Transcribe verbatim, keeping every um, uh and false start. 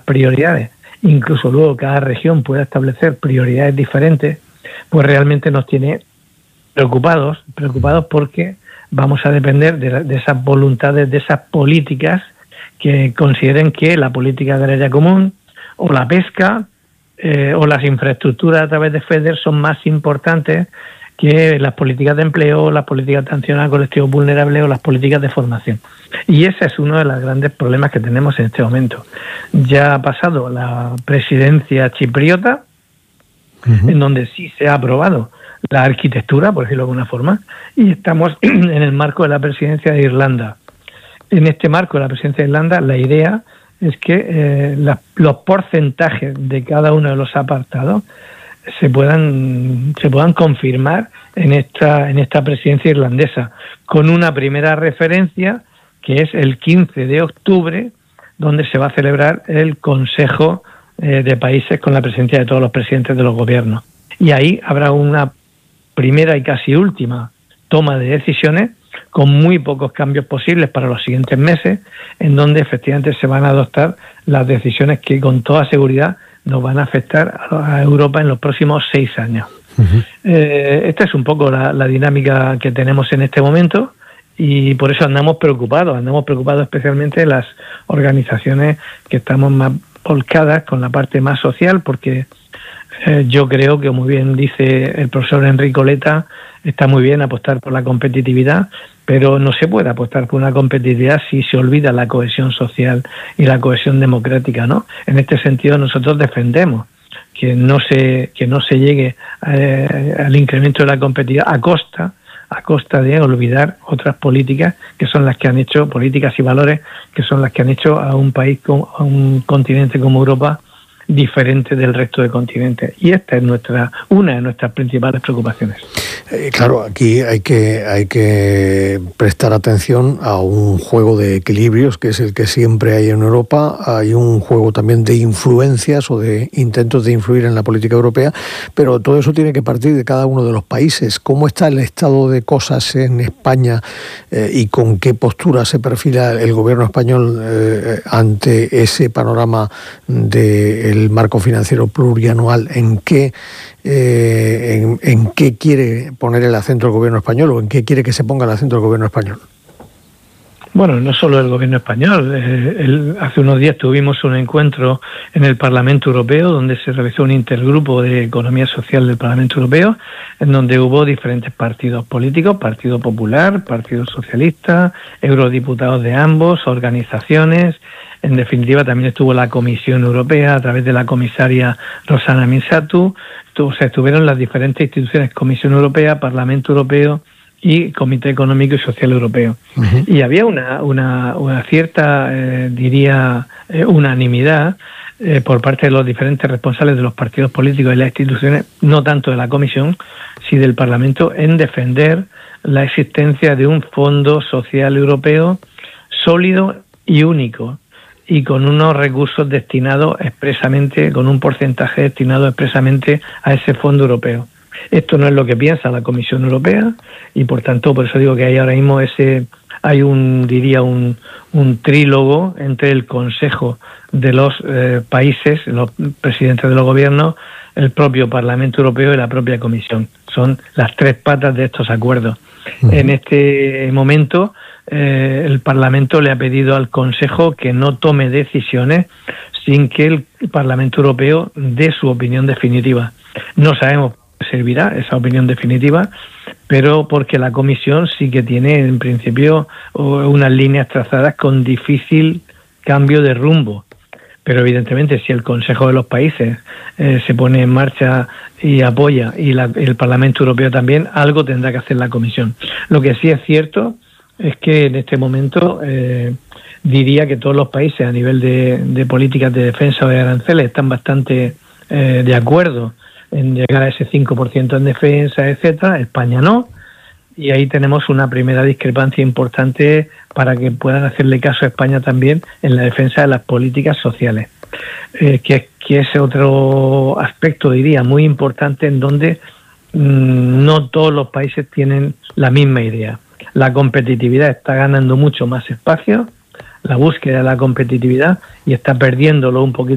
prioridades, incluso luego cada región pueda establecer prioridades diferentes, pues realmente nos tiene preocupados, preocupados porque vamos a depender de, de esas voluntades, de esas políticas que consideren que la política agraria común o la pesca eh, o las infraestructuras a través de FEDER son más importantes que las políticas de empleo, las políticas de atención a colectivos vulnerables o las políticas de formación. Y ese es uno de los grandes problemas que tenemos en este momento. Ya ha pasado la presidencia chipriota, uh-huh. en donde sí se ha aprobado la arquitectura, por decirlo de alguna forma, y estamos en el marco de la presidencia de Irlanda. En este marco de la presidencia de Irlanda, la idea es que eh, la, los porcentajes de cada uno de los apartados se puedan se puedan confirmar en esta en esta presidencia irlandesa, con una primera referencia que es el quince de octubre, donde se va a celebrar el Consejo eh, de Países con la presencia de todos los presidentes de los gobiernos. Y ahí habrá una primera y casi última toma de decisiones con muy pocos cambios posibles para los siguientes meses, en donde efectivamente se van a adoptar las decisiones que con toda seguridad nos van a afectar a Europa en los próximos seis años. Uh-huh. Eh, esta es un poco la, la dinámica que tenemos en este momento y por eso andamos preocupados, andamos preocupados especialmente las organizaciones que estamos más volcadas con la parte más social, porque eh, yo creo que, como bien dice el profesor Enrique Oleta, está muy bien apostar por la competitividad, pero no se puede apostar por una competitividad si se olvida la cohesión social y la cohesión democrática, ¿no? En este sentido nosotros defendemos que no se que no se llegue eh, al incremento de la competitividad a costa a costa de olvidar otras políticas que son las que han hecho, políticas y valores que son las que han hecho a un país, a un continente como Europa diferente del resto de continentes. Y esta es nuestra una de nuestras principales preocupaciones. Eh, claro, aquí hay que hay que prestar atención a un juego de equilibrios que es el que siempre hay en Europa. Hay un juego también de influencias o de intentos de influir en la política europea, pero todo eso tiene que partir de cada uno de los países. ¿Cómo está el estado de cosas en España eh, y con qué postura se perfila el gobierno español eh, ante ese panorama del el marco financiero plurianual? ¿En qué, eh, en, en qué quiere poner el acento el gobierno español o en qué quiere que se ponga el acento el gobierno español? Bueno, no solo el gobierno español. Eh, el, hace unos días tuvimos un encuentro en el Parlamento Europeo donde se realizó un intergrupo de economía social del Parlamento Europeo, en donde hubo diferentes partidos políticos, Partido Popular, Partido Socialista, eurodiputados de ambos, organizaciones. En definitiva, también estuvo la Comisión Europea a través de la comisaria Rosana Minsatu. O sea, estuvieron las diferentes instituciones, Comisión Europea, Parlamento Europeo y Comité Económico y Social Europeo. Uh-huh. Y había una, una, una cierta, eh, diría, eh, unanimidad eh, por parte de los diferentes responsables de los partidos políticos y las instituciones, no tanto de la Comisión, sino del Parlamento, en defender la existencia de un Fondo Social Europeo sólido y único, y con unos recursos destinados expresamente, con un porcentaje destinado expresamente a ese fondo europeo. Esto no es lo que piensa la Comisión Europea y por tanto, por eso digo que hay ahora mismo ese, hay un, diría, un, un trílogo entre el Consejo de los eh, países, los presidentes de los gobiernos, el propio Parlamento Europeo y la propia Comisión. Son las tres patas de estos acuerdos. Uh-huh. En este momento, Eh, el Parlamento le ha pedido al Consejo que no tome decisiones sin que el Parlamento Europeo dé su opinión definitiva. No sabemos qué servirá esa opinión definitiva, pero porque la Comisión sí que tiene en principio unas líneas trazadas con difícil cambio de rumbo. Pero evidentemente si el Consejo de los Países eh, se pone en marcha y apoya, y la, el Parlamento Europeo también, algo tendrá que hacer la Comisión. Lo que sí es cierto es que en este momento eh, diría que todos los países a nivel de, de políticas de defensa o de aranceles están bastante eh, de acuerdo en llegar a ese cinco por ciento en defensa, etcétera. España no, y ahí tenemos una primera discrepancia importante para que puedan hacerle caso a España también en la defensa de las políticas sociales, eh, que, que es otro aspecto, diría, muy importante en donde mmm, no todos los países tienen la misma idea. La competitividad está ganando mucho más espacio, la búsqueda de la competitividad, y está perdiéndolo un poquito